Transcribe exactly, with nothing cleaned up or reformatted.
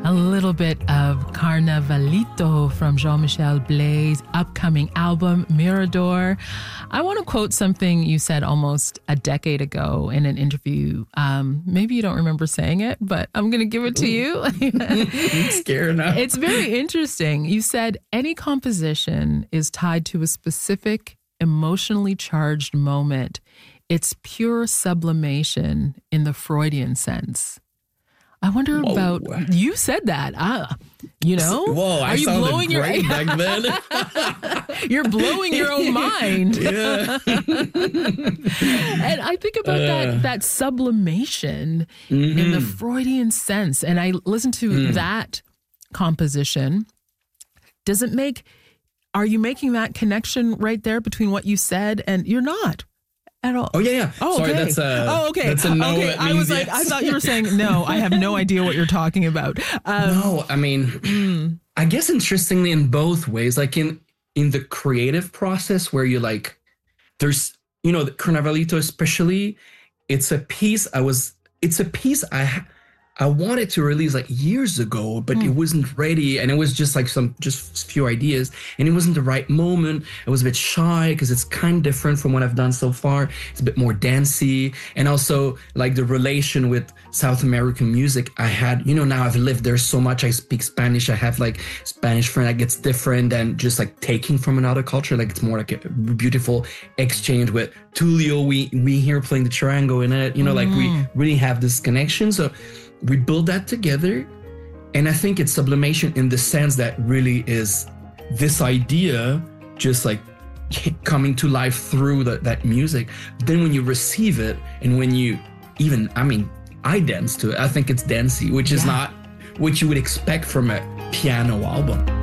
A little bit of Carnavalito from Jean-Michel Blay's upcoming album, Mirador. I want to quote something you said almost a decade ago in an interview. Um, maybe you don't remember saying it, but I'm going to give it to you. I'm scared now. It's very interesting. You said any composition is tied to a specific emotionally charged moment. It's pure sublimation in the Freudian sense. I wonder Whoa. about, you said that, ah, you know? Whoa, I Are you sounded blowing great your, back then. You're blowing your own mind. Yeah. And I think about uh, that that sublimation mm-hmm. in the Freudian sense. And I listened to mm. that composition. Does it make, are you making that connection right there between what you said and you're not? At all. Oh yeah, yeah. Oh, Sorry, okay. that's a. Oh, okay. That's a no. Okay, That I was like, yes. I thought you were saying no. I have no idea what you're talking about. Um, no, I mean, mm. I guess interestingly in both ways, like in in the creative process where you like, there's you know the Carnavalito especially, it's a piece I was. It's a piece I. I wanted to release like years ago, but mm. it wasn't ready. And it was just like some, just few ideas. And it wasn't the right moment. I was a bit shy because it's kind of different from what I've done so far. It's a bit more dancey. And also like the relation with South American music I had, you know, now I've lived there so much. I speak Spanish. I have like Spanish friend that gets different than just like taking from another culture. Like it's more like a beautiful exchange with Tulio. We, we here playing the charango in it, you know, mm. like we really have this connection. So we build that together, and I think it's sublimation in the sense that really is this idea just like coming to life through the, that music. Then when you receive it, and when you even, I mean, I dance to it. I think it's dancey, which yeah. is not what you would expect from a piano album.